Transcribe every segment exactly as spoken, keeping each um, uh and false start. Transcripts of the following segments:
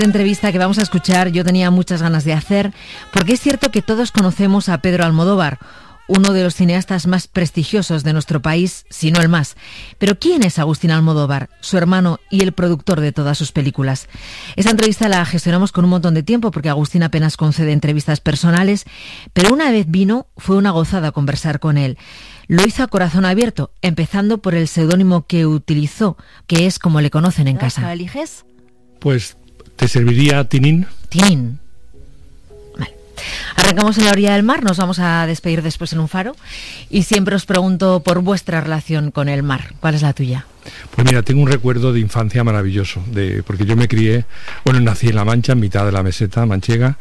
Entrevista que vamos a escuchar yo tenía muchas ganas de hacer, porque es cierto que todos conocemos a Pedro Almodóvar, uno de los cineastas más prestigiosos de nuestro país, si no el más. Pero ¿quién es Agustín Almodóvar, su hermano y el productor de todas sus películas? Esta entrevista la gestionamos con un montón de tiempo, porque Agustín apenas concede entrevistas personales, pero una vez vino, fue una gozada conversar con él. Lo hizo a corazón abierto, empezando por el seudónimo que utilizó, que es como le conocen en casa. ¿La eliges? Pues te serviría Tinín. Tinín. Vale. Arrancamos en la orilla del mar, nos vamos a despedir después en un faro. Y siempre os pregunto por vuestra relación con el mar. ¿Cuál es la tuya? Pues mira, tengo un recuerdo de infancia maravilloso, de porque yo me crié, bueno, nací en La Mancha, en mitad de la meseta manchega,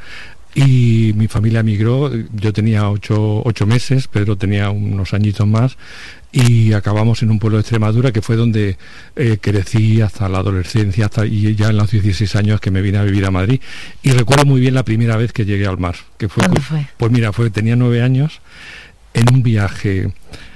y mi familia migró. Yo tenía ocho, ocho meses, Pedro tenía unos añitos más, y acabamos en un pueblo de Extremadura que fue donde eh, crecí hasta la adolescencia, hasta y ya en los dieciséis años que me vine a vivir a Madrid. Y recuerdo muy bien la primera vez que llegué al mar, que fue, ¿Cuándo pues, fue? Pues mira, fue tenía nueve años, en un viaje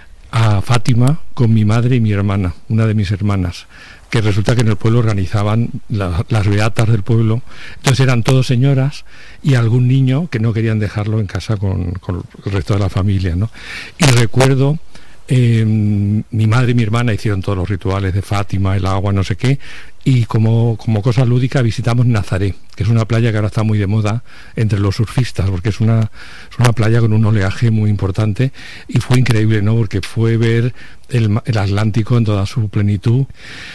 a Fátima con mi madre y mi hermana, una de mis hermanas, que resulta que en el pueblo organizaban la, las beatas del pueblo. Entonces eran todos señoras y algún niño que no querían dejarlo en casa con, con el resto de la familia, ¿no? Y recuerdo, eh, mi madre y mi hermana hicieron todos los rituales de Fátima, el agua, no sé qué, y como, como cosa lúdica visitamos Nazaré, que es una playa que ahora está muy de moda entre los surfistas, porque es una, es una playa con un oleaje muy importante, y fue increíble, ¿no? Porque fue ver el, el Atlántico en toda su plenitud.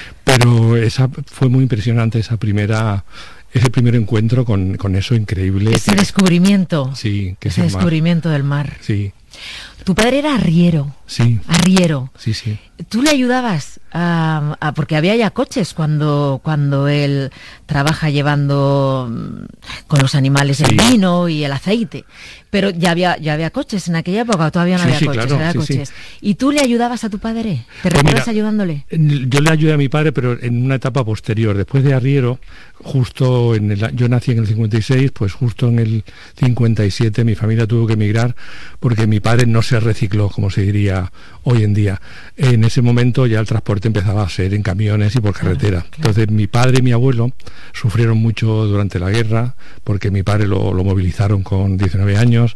Pero esa fue muy impresionante, esa primera, ese primer encuentro con, con eso increíble. Ese que, descubrimiento. Sí, que ese es el mar. descubrimiento del mar. Sí. Tu padre era arriero. Sí. Arriero. Sí, sí. ¿Tú le ayudabas a, a porque había ya coches cuando cuando él trabaja llevando con los animales sí. el vino y el aceite? Pero ya había ya había coches en aquella época, todavía no sí, había sí, coches, claro, había sí, coches. Sí. ¿Y tú le ayudabas a tu padre? ¿Te pues recuerdas mira, ayudándole? Yo le ayudé a mi padre, pero en una etapa posterior, después de arriero, justo en el, yo nací en el cincuenta y seis, pues justo en el cincuenta y siete mi familia tuvo que emigrar porque mi padre no se recicló, como se diría hoy en día. En ese momento ya el transporte empezaba a ser en camiones y por carretera. Claro, claro. Entonces mi padre y mi abuelo sufrieron mucho durante la guerra, porque mi padre lo, lo movilizaron con diecinueve años.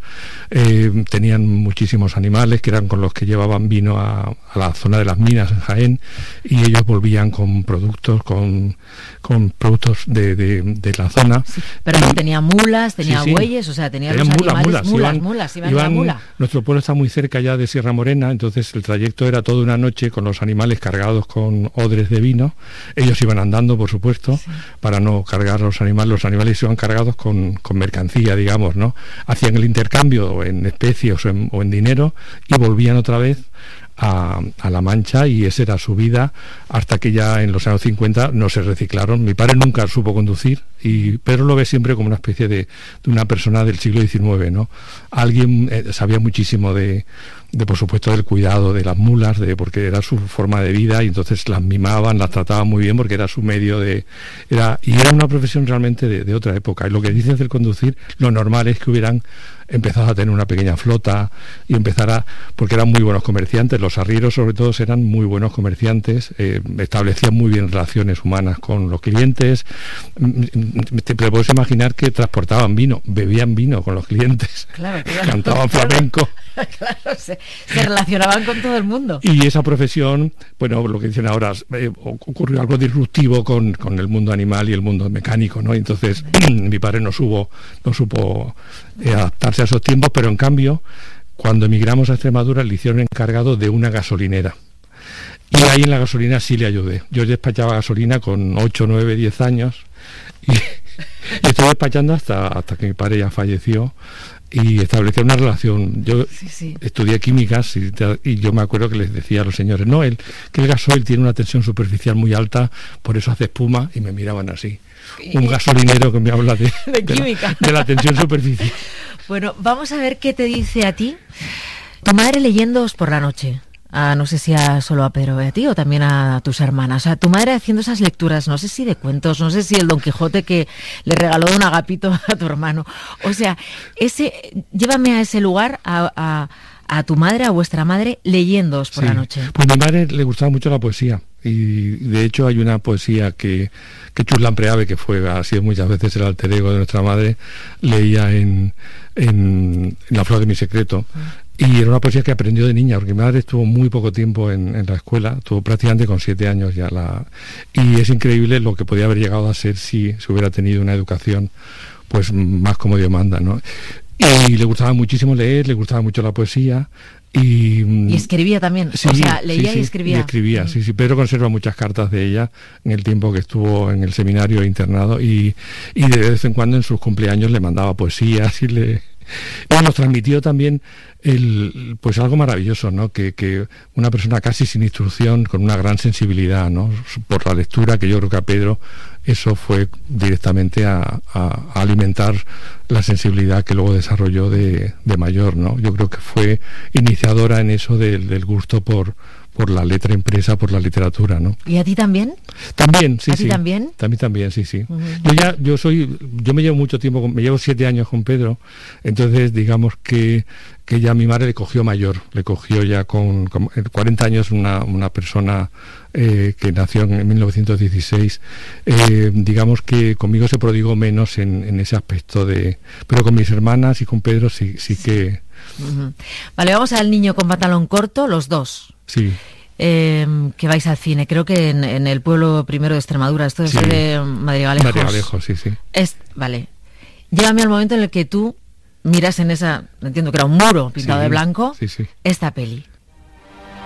Eh, tenían muchísimos animales que eran con los que llevaban vino a, a la zona de las minas en Jaén, y ellos volvían con productos, con, con productos de, de, de la zona. Sí, pero no tenía mulas, tenía sí, sí. bueyes, o sea, tenía Tenían los mulas, animales, mulas, mulas, iban, mulas, iban, iban, iban mula. Nuestro pueblo está muy cerca ya de Sierra Morena, entonces el trayecto era toda una noche con los animales cargados con odres de vino. Ellos iban andando, por supuesto, sí. para no cargar los animales. Los animales iban cargados con, con mercancía, digamos, ¿no? Hacían el intercambio en especies o en, o en dinero y volvían otra vez A, a La Mancha, y esa era su vida hasta que ya en los años cincuenta no se reciclaron. Mi padre nunca supo conducir, y Pedro lo ve siempre como una especie de, de una persona del siglo diecinueve, ¿no? Alguien eh, sabía muchísimo de, de, por supuesto, del cuidado de las mulas, de porque era su forma de vida, y entonces las mimaban, las trataban muy bien porque era su medio de... era y era una profesión realmente de, de otra época. Y lo que dices del conducir, lo normal es que hubieran empezado a tener una pequeña flota y empezar a... porque eran muy buenos comerciantes. Los arrieros, sobre todo, eran muy buenos comerciantes, eh, establecían muy bien relaciones humanas con los clientes. Te puedes imaginar que transportaban vino, bebían vino con los clientes, claro, claro, cantaban claro, flamenco. Claro, se, se relacionaban con todo el mundo. Y esa profesión, bueno, lo que dicen ahora, eh, ocurrió algo disruptivo con, con el mundo animal y el mundo mecánico, ¿no? Entonces mi padre no supo, no supo eh, adaptarse a esos tiempos, pero en cambio, cuando emigramos a Extremadura, le hicieron encargado de una gasolinera. Y ahí en la gasolina sí le ayudé. Yo despachaba gasolina con ocho, nueve, diez años, y, y estoy despachando hasta, hasta que mi padre ya falleció, y establecí una relación. Yo sí, sí. estudié químicas y, y yo me acuerdo que les decía a los señores, no, el, que el gasoil tiene una tensión superficial muy alta, por eso hace espuma, y me miraban así. Un gasolinero que me habla de, de, de química, la, de la tensión superficial. Bueno, vamos a ver qué te dice a ti tu madre leyéndoos por la noche. A, no sé si a, solo a Pedro, a ti o también a tus hermanas. O sea, tu madre haciendo esas lecturas, no sé si de cuentos, no sé si el Don Quijote que le regaló un agapito a tu hermano. O sea, ese, llévame a ese lugar, a, a, a tu madre, a vuestra madre, leyéndoos por sí. la noche. Pues a mi madre le gustaba mucho la poesía. Y de hecho hay una poesía que, que Chuslan Preave, que fue, ha sido muchas veces el alter ego de nuestra madre, leía en, en, en La flor de mi secreto. Y era una poesía que aprendió de niña, porque mi madre estuvo muy poco tiempo en, en la escuela, estuvo prácticamente con siete años ya. La, y es increíble lo que podía haber llegado a ser si se hubiera tenido una educación pues más como Dios manda, ¿no? Y le gustaba muchísimo leer, le gustaba mucho la poesía. Y, y escribía también, sí, o sea, leía sí, sí, y escribía. Y escribía, mm. sí, sí. Pedro conserva muchas cartas de ella en el tiempo que estuvo en el seminario internado y, y de vez en cuando en sus cumpleaños le mandaba poesías y le... Y nos transmitió también el, pues algo maravilloso, ¿no? Que, que una persona casi sin instrucción, con una gran sensibilidad, ¿no? Por la lectura, que yo creo que a Pedro eso fue directamente a, a, a alimentar la sensibilidad que luego desarrolló de, de mayor, ¿no? Yo creo que fue iniciadora en eso del, del gusto por por la letra impresa, por la literatura, ¿no? ¿Y a ti también? También, sí, ¿A sí. ti también? También, también, sí, sí. Uh-huh. Yo ya, yo soy, yo me llevo mucho tiempo, con, me llevo siete años con Pedro, entonces digamos que, que ya mi madre le cogió mayor, le cogió ya con, con cuarenta años una, una persona eh, que nació en mil novecientos dieciséis, eh, digamos que conmigo se prodigó menos en, en ese aspecto de, pero con mis hermanas y con Pedro sí, sí que... Uh-huh. Vale, vamos al Niño con pantalón corto, los dos. Sí. Eh, que vais al cine, creo que en, en el pueblo primero de Extremadura, esto es sí. de Madrigalejos. Madrigalejos, sí, sí. Es, vale. Llévame al momento en el que tú miras en esa, entiendo que era un muro pintado sí, de blanco, sí, sí. esta peli.